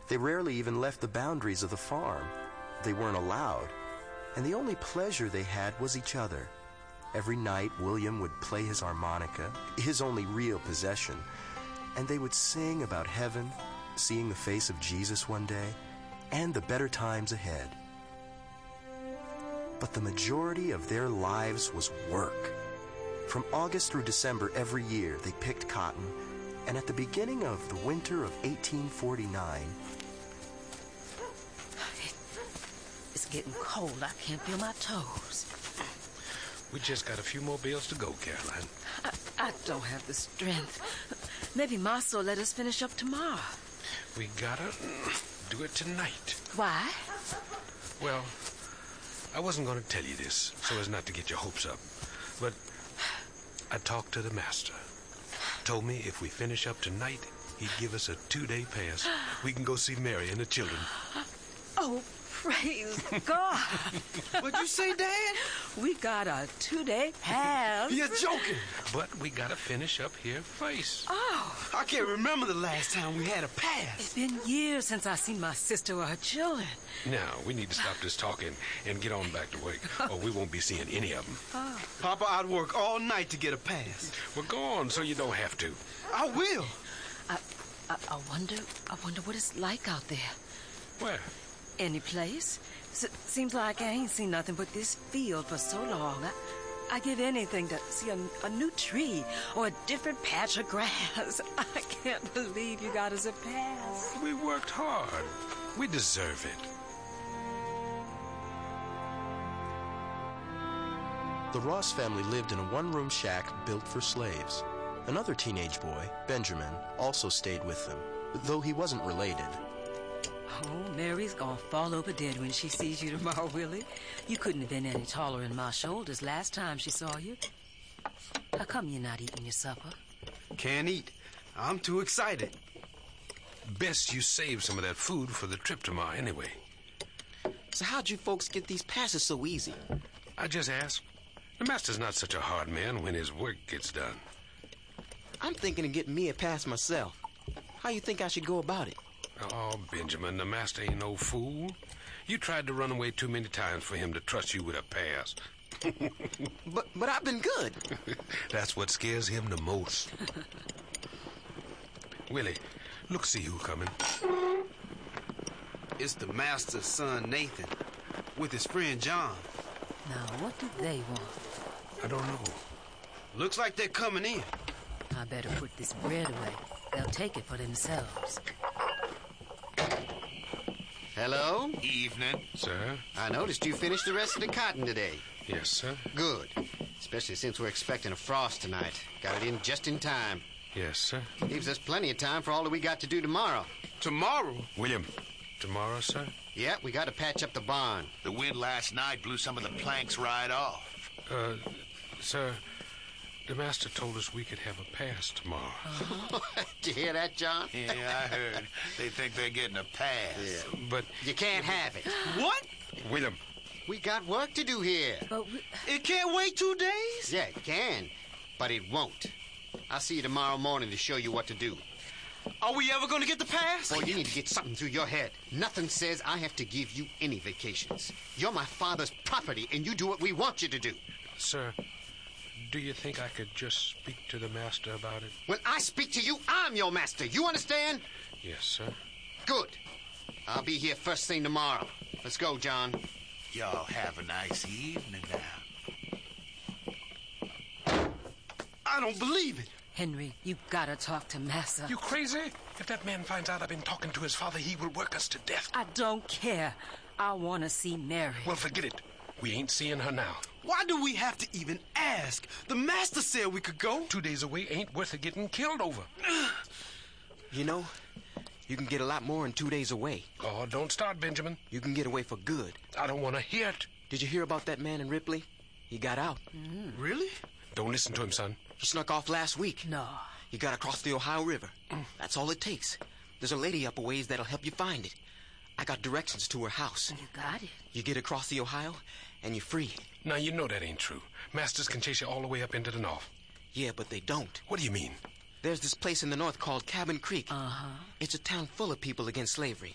They rarely even left the boundaries of the farm. They weren't allowed, and the only pleasure they had was each other. Every night, William would play his harmonica, his only real possession, and they would sing about heaven, seeing the face of Jesus one day, and the better times ahead. But the majority of their lives was work. From August through December every year, they picked cotton, and at the beginning of the winter of 1849... It's getting cold. I can't feel my toes. We just got a few more bales to go, Caroline. I don't have the strength. Maybe Marcia will let us finish up tomorrow. We gotta do it tonight. Why? Well, I wasn't going to tell you this so as not to get your hopes up, but I talked to the master. Told me if we finish up tonight, he'd give us a 2-day pass. We can go see Mary and the children. Oh, praise God. What'd you say, Dad? We got a 2-day pass. You're joking. But we gotta finish up here first. Oh. I can't remember the last time we had a pass. It's been years since I seen my sister or her children. Now, we need to stop this talking and get on back to work, or we won't be seeing any of them. Oh. Papa, I'd work all night to get a pass. Well, go on so you don't have to. I will. I wonder what it's like out there. Where? Any place. Seems like I ain't seen nothing but this field for so long. I give anything to see a new tree or a different patch of grass. I can't believe you got us a pass. We worked hard. We deserve it. The Ross family lived in a one-room shack built for slaves. Another teenage boy, Benjamin, also stayed with them, though he wasn't related. Oh, Mary's gonna fall over dead when she sees you tomorrow, Willie. You couldn't have been any taller than my shoulders last time she saw you. How come you're not eating your supper? Can't eat. I'm too excited. Best you save some of that food for the trip tomorrow anyway. So how'd you folks get these passes so easy? I just asked. The master's not such a hard man when his work gets done. I'm thinking of getting me a pass myself. How you think I should go about it? Oh, Benjamin, the master ain't no fool. You tried to run away too many times for him to trust you with a pass. But I've been good. That's what scares him the most. Willie, look, see who coming. It's the master's son, Nathan, with his friend John. Now, what do they want? I don't know. Looks like they're coming in. I better put this bread away. They'll take it for themselves. Hello? Evening. Sir? I noticed you finished the rest of the cotton today. Yes, sir. Good. Especially since we're expecting a frost tonight. Got it in just in time. Yes, sir. Leaves us plenty of time for all that we got to do tomorrow. Tomorrow? William, tomorrow, sir? Yeah, we got to patch up the barn. The wind last night blew some of the planks right off. Sir, the master told us we could have a pass tomorrow. Did you hear that, John? Yeah, I heard. They think they're getting a pass. Yeah. But... You can't have it. What? William. We got work to do here. But It can't wait 2 days? Yeah, it can, but it won't. I'll see you tomorrow morning to show you what to do. Are we ever going to get the pass? Boy, you need to get something through your head. Nothing says I have to give you any vacations. You're my father's property, and you do what we want you to do. Sir, do you think I could just speak to the master about it? When I speak to you, I'm your master. You understand? Yes, sir. Good. I'll be here first thing tomorrow. Let's go, John. Y'all have a nice evening now. I don't believe it. Henry, you gotta talk to Massa. You crazy? If that man finds out I've been talking to his father, he will work us to death. I don't care. I want to see Mary. Well, forget it. We ain't seeing her now. Why do we have to even ask? The master said we could go. 2 days away ain't worth it getting killed over. You know, you can get a lot more in 2 days away. Oh, don't start, Benjamin. You can get away for good. I don't want to hear it. Did you hear about that man in Ripley? He got out. Really? Don't listen to him, son. He snuck off last week. No. He got across the Ohio River. That's all it takes. There's a lady up a ways that'll help you find it. I got directions to her house. You got it. You get across the Ohio, and you're free. Now, you know that ain't true. Masters can chase you all the way up into the north. Yeah, but they don't. What do you mean? There's this place in the north called Cabin Creek. Uh-huh. It's a town full of people against slavery.